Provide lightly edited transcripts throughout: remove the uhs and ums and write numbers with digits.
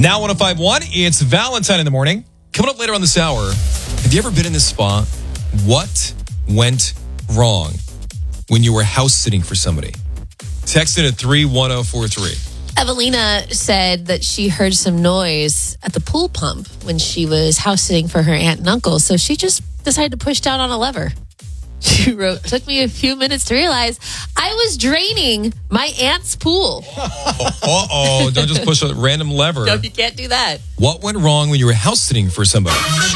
Now 105.1, it's Valentine in the morning. Coming up later on this hour, have you ever been in this spot? What went wrong when you were house sitting for somebody? Text in at 31043. Evelina said that she heard some noise at the pool pump when she was house sitting for her aunt and uncle, so she just decided to push down on a lever. She wrote, took me a few minutes to realize I was draining my aunt's pool. Don't just push a random lever. No, you can't do that. What went wrong when you were house sitting for somebody?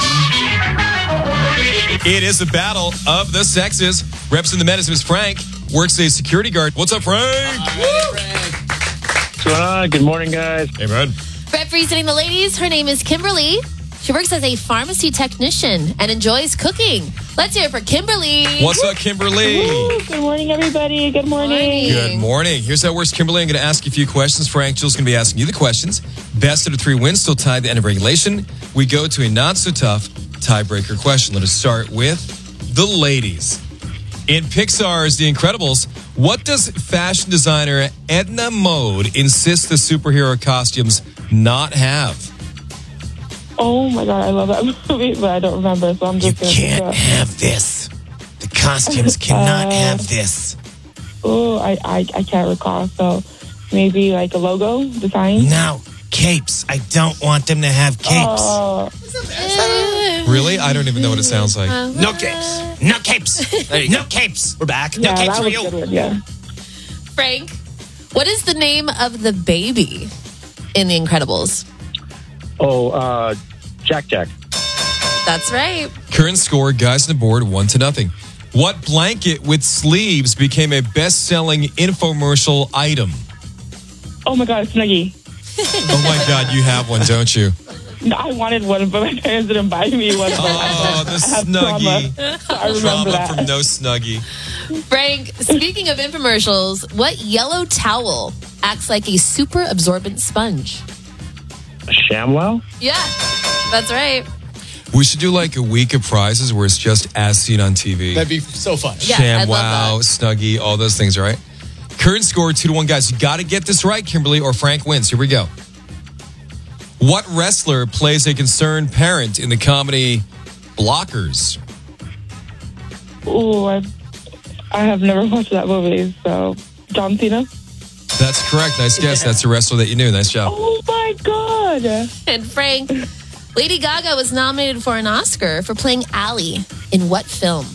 It is the battle of the sexes. Reps in the medicine is Frank. Works as a security guard. What's up, Frank? What's going on? Good morning, guys. Hey, man. Representing the ladies, her name is Kimberly. She works as a pharmacy technician and enjoys cooking. Let's hear it for Kimberly. What's up, Kimberly? Woo, good morning, everybody. Good morning. Good morning. Here's how it works, Kimberly. I'm going to ask you a few questions. Frank, Jill's going to be asking you the questions. Best of the three wins, still tied at the end of regulation. We go to a not-so-tough tiebreaker question. Let us start with the ladies. In Pixar's The Incredibles, what does fashion designer Edna Mode insist the superhero costumes not have? Oh my God, I love that movie, but I don't remember, so I'm just going to have this. The costumes cannot have this. Oh, I can't recall. So maybe like a logo design? No, capes. I don't want them to have capes. Really? I don't even know what it sounds like. No capes. No capes. There you go. No capes. We're back. No Yeah, capes that for was you. a good one, yeah. Frank, what is the name of the baby in The Incredibles? Jack. That's right. Current score, guys on the board, 1-0. What blanket with sleeves became a best-selling infomercial item? Oh my God, Snuggie. Oh my God, you have one, don't you? No, I wanted one, but my parents didn't buy me one. Oh, the I have Snuggie. trauma, so I remember Trauma that. from no Snuggie. Frank, speaking of infomercials, what yellow towel acts like a super absorbent sponge? A ShamWow? Yeah, that's right. We should do like a week of prizes where it's just as seen on TV. That'd be so fun. Yeah, I love ShamWow, Snuggie, all those things, all right? Current score, 2-1, guys. You got to get this right, Kimberly, or Frank wins. Here we go. What wrestler plays a concerned parent in the comedy Blockers? Ooh, I have never watched that movie, so John Cena? That's correct. Nice guess. That's the wrestler that you knew. Nice job. Oh my God. And Frank, Lady Gaga was nominated for an Oscar for playing Allie in what film?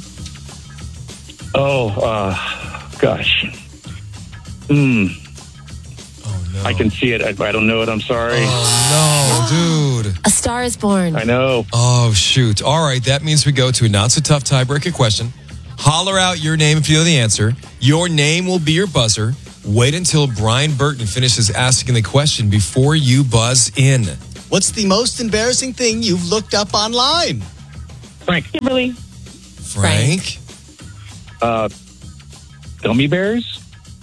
Gosh. Oh, no. I can see it. I don't know it. I'm sorry. Oh, no, dude. A Star is Born. I know. Oh, shoot. All right. That means we go to a not-so-tough tiebreaker question. Holler out your name if you know the answer. Your name will be your buzzer. Wait until Brian Burton finishes asking the question before you buzz in. What's the most embarrassing thing you've looked up online? Frank. Kimberly. Frank? Gummy bears?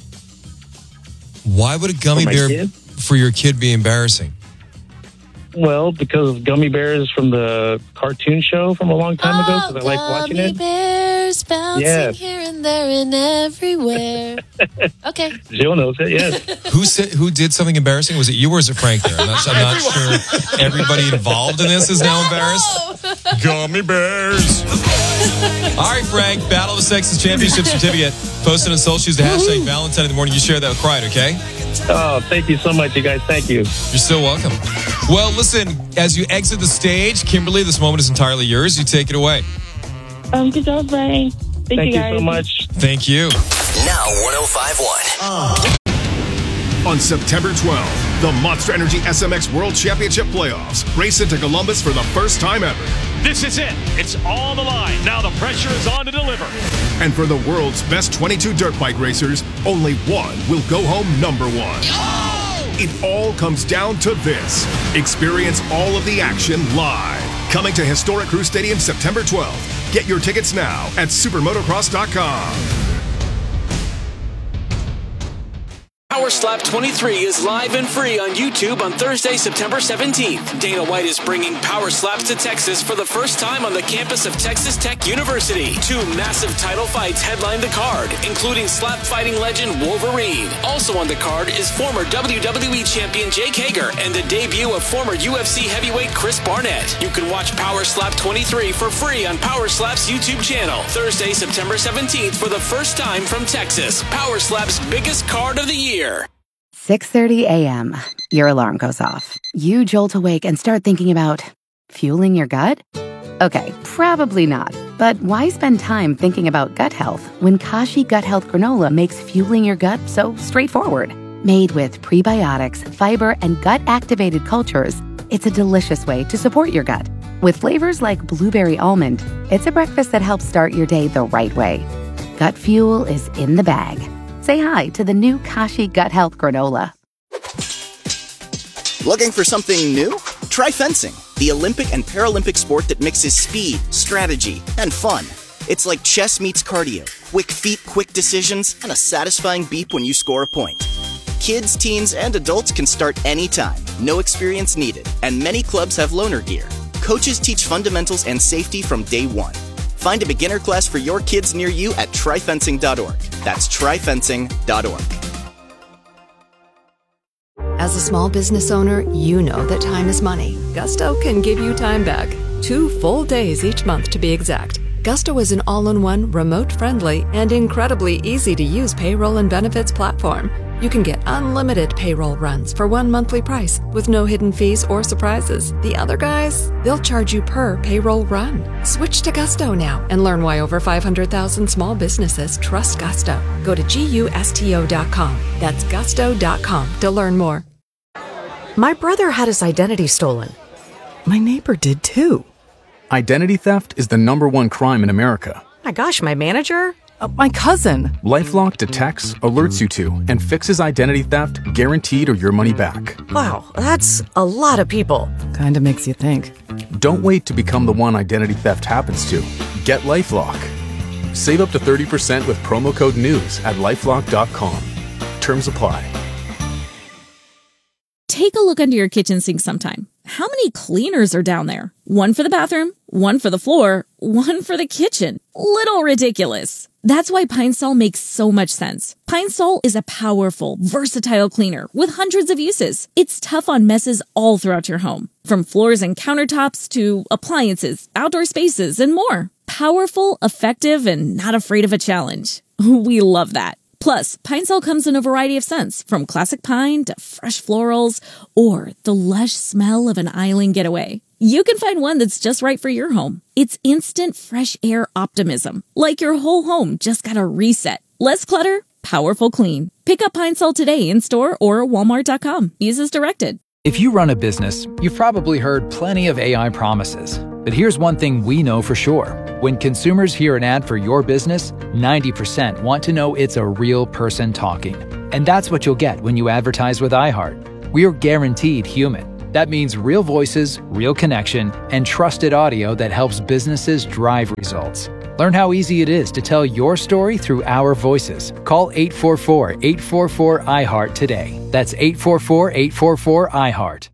Why would a gummy For my bear kid? for your kid be embarrassing? Well, because of gummy bears from the cartoon show from a long time ago, because I like watching Gummy it. bears bouncing Yes. here and there and everywhere. Okay. Jill knows it, yes. Who did something embarrassing? Was it you or was it Frank there? I'm not sure everybody involved in this is now embarrassed. Gummy bears. All right, Frank. Battle of the Sexes Championship certificate. Posted on social. Use the hashtag Valentine in the morning. You share that with Pride, okay? Oh, thank you so much, you guys. Thank you. You're so welcome. Well, listen, as you exit the stage, Kimberly, this moment is entirely yours. You take it away. Good job, Brian. Thank you, guys. so much. Thank you. Now 105.1. On September 12th, the Monster Energy SMX World Championship Playoffs race into Columbus for the first time ever. This is it. It's on the line. Now the pressure is on to deliver. And for the world's best 22 dirt bike racers, only one will go home number one. It all comes down to this. Experience all of the action live. Coming to Historic Crew Stadium September 12th. Get your tickets now at supermotocross.com. Power Slap 23 is live and free on YouTube on Thursday, September 17th. Dana White is bringing Power Slaps to Texas for the first time on the campus of Texas Tech University. 2 massive title fights headline the card, including slap fighting legend Wolverine. Also on the card is former WWE champion Jake Hager and the debut of former UFC heavyweight Chris Barnett. You can watch Power Slap 23 for free on Power Slap's YouTube channel. Thursday, September 17th for the first time from Texas. Power Slap's biggest card of the year. 6:30 a.m. Your alarm goes off. You jolt awake and start thinking about fueling your gut? Okay, probably not. But why spend time thinking about gut health when Kashi Gut Health Granola makes fueling your gut so straightforward? Made with prebiotics, fiber, and gut-activated cultures, it's a delicious way to support your gut. With flavors like blueberry almond, it's a breakfast that helps start your day the right way. Gut fuel is in the bag. Say hi to the new Kashi Gut Health Granola. Looking for something new? Try fencing, the Olympic and Paralympic sport that mixes speed, strategy, and fun. It's like chess meets cardio. Quick feet, quick decisions, and a satisfying beep when you score a point. Kids, teens, and adults can start anytime. No experience needed. And many clubs have loaner gear. Coaches teach fundamentals and safety from day one. Find a beginner class for your kids near you at tryfencing.org. That's tryfencing.org. As a small business owner, you know that time is money. Gusto can give you time back. 2 full days each month to be exact. Gusto is an all-in-one, remote-friendly, and incredibly easy-to-use payroll and benefits platform. You can get unlimited payroll runs for one monthly price with no hidden fees or surprises. The other guys, they'll charge you per payroll run. Switch to Gusto now and learn why over 500,000 small businesses trust Gusto. Go to GUSTO.com. That's gusto.com to learn more. My brother had his identity stolen. My neighbor did too. Identity theft is the #1 crime in America. My gosh, my manager? My cousin. LifeLock detects, alerts you to, and fixes identity theft guaranteed or your money back. Wow, that's a lot of people. Kinda makes you think. Don't wait to become the one identity theft happens to. Get LifeLock. Save up to 30% with promo code NEWS at LifeLock.com. Terms apply. Take a look under your kitchen sink sometime. How many cleaners are down there? One for the bathroom, one for the floor, one for the kitchen. Little ridiculous. That's why Pine Sol makes so much sense. Pine Sol is a powerful, versatile cleaner with hundreds of uses. It's tough on messes all throughout your home, from floors and countertops to appliances, outdoor spaces, and more. Powerful, effective, and not afraid of a challenge. We love that. Plus, Pine Sol comes in a variety of scents, from classic pine to fresh florals, or the lush smell of an island getaway. You can find one that's just right for your home. It's instant fresh air optimism, like your whole home just got a reset. Less clutter, powerful clean. Pick up Pine Sol today in store or walmart.com. Use as directed. If you run a business, you've probably heard plenty of AI promises. But here's one thing we know for sure. When consumers hear an ad for your business, 90% want to know it's a real person talking. And that's what you'll get when you advertise with iHeart. We're guaranteed human. That means real voices, real connection, and trusted audio that helps businesses drive results. Learn how easy it is to tell your story through our voices. Call 844-844-iHeart today. That's 844-844-iHeart.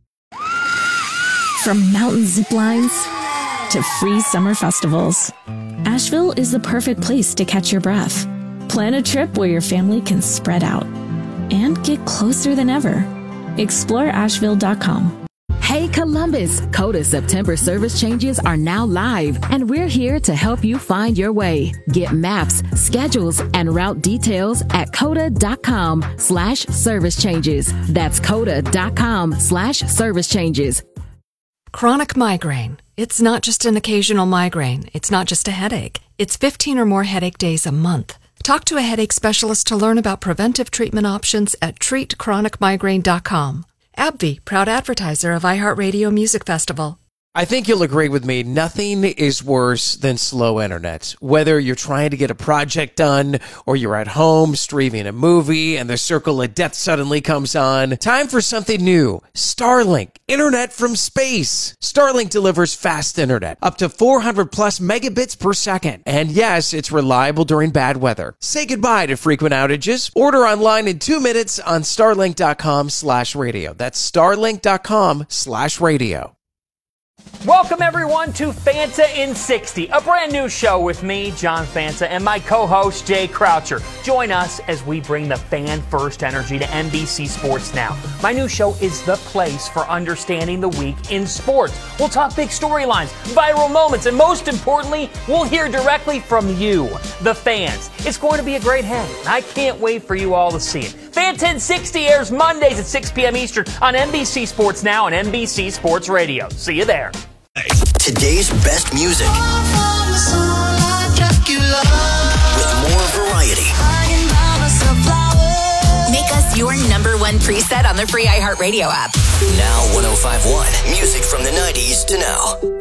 From mountain zip lines to free summer festivals, Asheville is the perfect place to catch your breath. Plan a trip where your family can spread out and get closer than ever. Explore Asheville.com. Hey Columbus, Coda September service changes are now live, and we're here to help you find your way. Get maps, schedules, and route details at coda.com/service changes. That's coda.com/service changes. Chronic migraine. It's not just an occasional migraine. It's not just a headache. It's 15 or more headache days a month. Talk to a headache specialist to learn about preventive treatment options at treatchronicmigraine.com. AbbVie, proud advertiser of iHeartRadio Music Festival. I think you'll agree with me. Nothing is worse than slow internet. Whether you're trying to get a project done or you're at home streaming a movie and the circle of death suddenly comes on. Time for something new. Starlink. Internet from space. Starlink delivers fast internet. Up to 400 plus megabits per second. And yes, it's reliable during bad weather. Say goodbye to frequent outages. Order online in 2 minutes on starlink.com/radio. That's starlink.com/radio. Welcome, everyone, to Fanta in 60, a brand new show with me, John Fanta, and my co-host, Jay Croucher. Join us as we bring the fan-first energy to NBC Sports Now. My new show is the place for understanding the week in sports. We'll talk big storylines, viral moments, and most importantly, we'll hear directly from you, the fans. It's going to be a great hang, and I can't wait for you all to see it. Fanta in 60 airs Mondays at 6 p.m. Eastern on NBC Sports Now and NBC Sports Radio. See you there. Today's best music with more variety. Make us your number one preset on the free iHeartRadio app. Now 105.1. Music from the 90s to now.